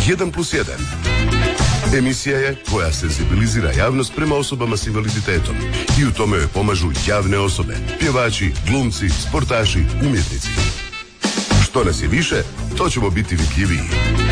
1+1. Emisija je koja senzibilizira javnost prema osobama s invaliditetom i u tome joj pomažu javne osobe, pjevači, glumci, sportaši, umjetnici. Što nas je više, to ćemo biti vidljiviji.